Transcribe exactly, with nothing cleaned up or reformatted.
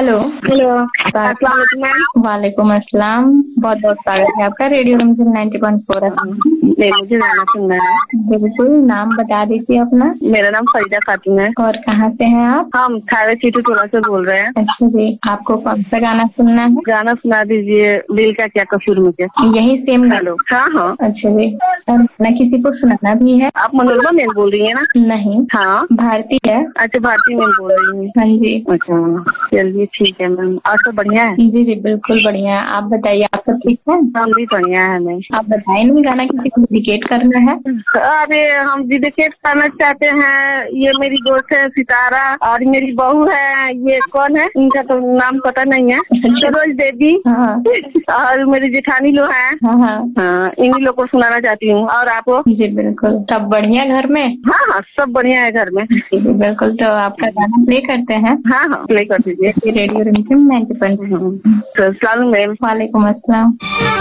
Hello hello, अस्सलाम वालेकुम ma'am. वालेकुम अस्सलाम। बहुत बहुत स्वागत है आपका रेडियो रिमझिम ninety point four F M. मुझे गाना सुनना है। बिल्कुल, नाम बता दीजिए अपना। मेरा नाम फरीदा खातून है। और कहाँ से हैं आप? हम थावे सीटू टोला से बोल रहे हैं। अच्छा जी, आपको कौन सा गाना सुनना है? गाना सुना दीजिए, दिल का क्या कसूर मुझे। यही सेम हेलो, हाँ हाँ। अच्छा जी, ना किसी को सुनाना भी है? आप मनोरमा मैम बोल रही है ना? नहीं, हाँ, भारती है। अच्छा भारती मैम बोल रही है। हाँ जी। अच्छा, चलिए ठीक है मैम। और सब बढ़िया है? जी जी बिल्कुल बढ़िया है। आप बताइए, आप सब ठीक है? हम भी बढ़िया है मैम। आप बताएं, नहीं गाना किसी को डेडिकेट करना है? अरे हम डेडिकेट करना चाहते हैं। ये मेरी दोस्त है सितारा, और मेरी बहू है, ये कौन है इनका तो नाम पता नहीं है, सरोज देवी। हाँ। और मेरी जेठानी लोग हैं। हाँ हाँ हाँ, इन्हीं लोग को सुनाना चाहती हूँ। और आपको? जी बिल्कुल, सब बढ़िया घर में? हाँ हाँ, सब बढ़िया है घर में। जी जी बिल्कुल, तो आपका गाना प्ले करते हैं। हाँ हाँ, प्ले कर दीजिए। रेडियो रिमझिम नाइन्टी पॉइंट फोर। मैम। वालेकुम अस्सलाम।